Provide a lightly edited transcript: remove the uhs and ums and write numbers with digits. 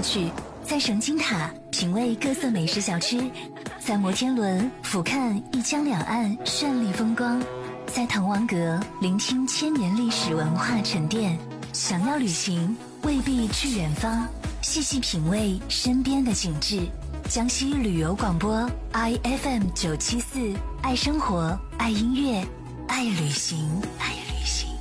曲，在神经塔品味各色美食小吃，在摩天轮俯瞰一江两岸绚丽风光，在滕王阁聆听千年历史文化沉淀。想要旅行，未必去远方，细细品味身边的景致。江西旅游广播 IFM 974，爱生活，爱音乐，爱旅行，爱旅行。